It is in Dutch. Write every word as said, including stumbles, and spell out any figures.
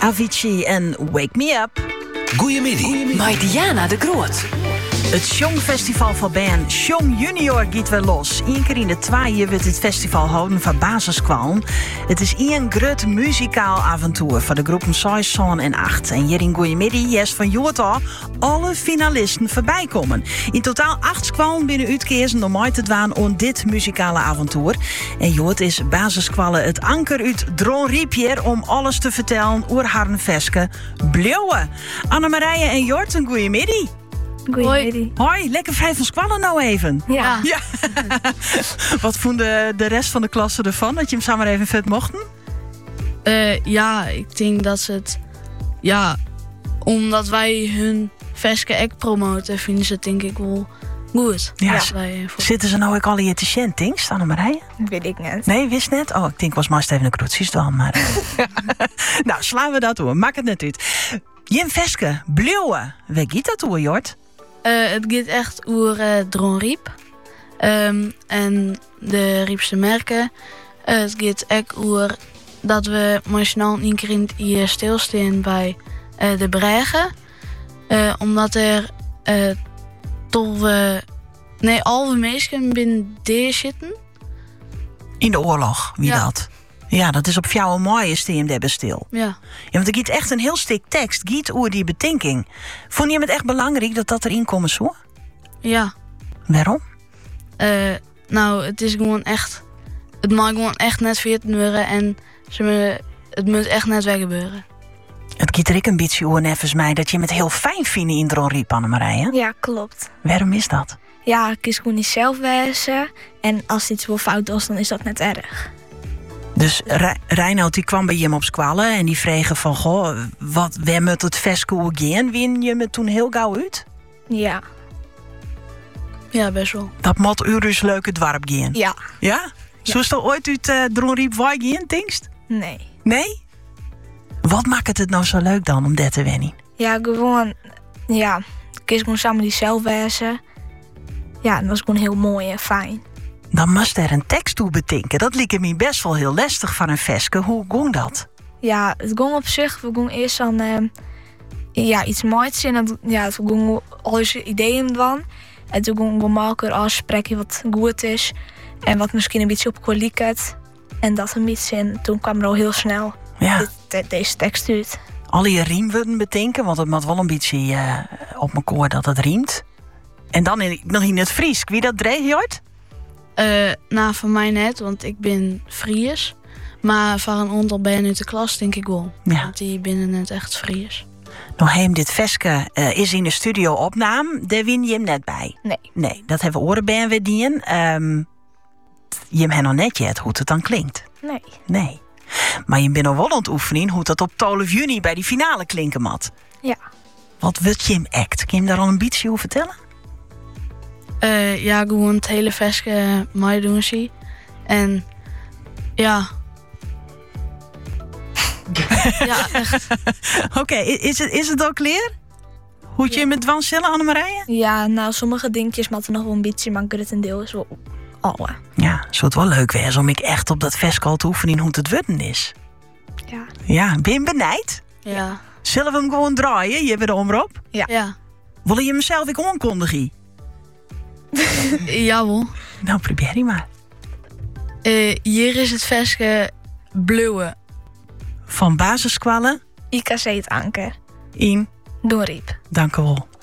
Avicii en Wake Me Up. Goeiemiddag. Met Diana de Groot. Het Songfestival van band Song Junior gaat weer los. Eén keer in de twee jaar wordt het festival houden van basiskwallen. Het is één groot muzikaal avontuur voor de groepen zes, zeven en acht. En hier in Goeiemiddag is van Joorta alle finalisten voorbij komen. In totaal acht kwallen binnen uitkeersen om mee te doen aan dit muzikale avontuur. En Joort is basiskwallen het anker uit Dronriepje om alles te vertellen over haar veske Blauwe. Annemarije en Jort, een goeiemiddag. Goeiemiddag. Hoi, lekker vrij van squallen nou even. Ja. ja. Wat vonden de rest van de klasse ervan, dat je hem samen even vet mochten? Uh, ja, ik denk dat ze het... Ja, omdat wij hun veske act promoten, vinden ze het denk ik wel goed. Ja. Ja. Wij, voor... Zitten ze nou ook al hier te chanting, Annemarije? Weet ik net. Nee, wist net? Oh, ik denk was maar even een kroetsies dan, maar... nou, slaan we dat door. Maak het net uit. Jim Veske, Blauwe. Waar gaat dat door, Jort? Uh, het gaat echt over uh, Dronriep. Um, en de Riepse merken. Uh, het gaat echt over dat we maar snel een keer in hier stilstaan bij uh, de Bregen. Uh, omdat er uh, toch... Uh, nee, al de mensen binnen deze zitten. In de oorlog, wie ja. dat? Ja, dat is op jouw mooie stem daar stil. Ja. Ja, want er gaat echt een heel stuk tekst, gaat over die betinking. Vond je het echt belangrijk dat dat erin komt zo? Ja. Waarom? Uh, nou, het is gewoon echt... Het mag gewoon echt net veertien worden en ze me, het moet echt net weggebeuren. Het gaat er ook een beetje over, nevens mij, dat je het heel fijn vindt in Dronriep, Annemarije. Ja, klopt. Waarom is dat? Ja, ik kies gewoon niet zelf wezen. En als iets wel fout was, dan is dat net erg. Dus Re- Reinoud die kwam bij je op squallen en die vregen van... Goh, wat, waar moet het veske gaan? Win je me toen heel gauw uit? Ja. Ja, best wel. Dat moet Urus leuke dwarp gaan. Ja. Ja? Zo is er ooit uit uh, Dronriep waar gaan, denkst? Nee. Nee? Wat maakt het nou zo leuk dan om dat te winnen? Ja, gewoon... Ja, ik kies gewoon samen die zelf wezen. Ja, dat was gewoon heel mooi en fijn. Dan moest er een tekst toe betinken. Dat leek me best wel heel lastig van een veske. Hoe ging dat? Ja, het ging op zich. We gingen eerst aan uh, ja, iets moois in. En ja, het ging al onze ideeën van. En toen gingen we maken afspreken wat goed is. En wat misschien een beetje op kwaliek het. En dat een beetje in. Toen kwam er al heel snel Ja. dit, de, deze tekst uit. Al je riemwoorden betinken, want het moet wel een beetje uh, op mijn koor dat het riemt. En dan in, nog in het Fries. Wie dat dreig je ooit? Uh, nou, van mij net, want ik ben Fries. Maar van een aantal ben uit de klas denk ik wel. Ja. Want die binnen net echt Fries. Nou, hem dit veske uh, is in de studio opname. Daar win je hem net bij. Nee. Nee, dat hebben we oren bij weer dien. Um, je hem nog net jet hoe het dan klinkt. Nee. Nee. Maar je bent al wel aan het oefenen hoe dat op twaalf juni bij die finale klinken mat. Ja. Wat wil je hem act? Kun je hem daar al een beetje over vertellen? Uh, ja, gewoon het hele veske mij doen zie. En ja. ja, echt. Oké, okay, is, het, is het al klaar? Hoe je ja. met dwanscellen, Annemarije? Ja, nou, sommige dingetjes moeten nog wel een beetje, maar het deel is wel alle. Ja, zou het wel leuk wezen om ik echt op dat veske al te oefenen hoe het worden is. Ja. Ja, ben je benijd? Ja. Zullen we hem gewoon draaien? Je hebt de omroep? Ja. ja. Wil je hem zelf ik aankondigen? Jawel. Nou, probeer je maar. Uh, hier is het veske Blauwe. Van basiskwallen. I K C het anker. In. Dronriep. Dank u wel.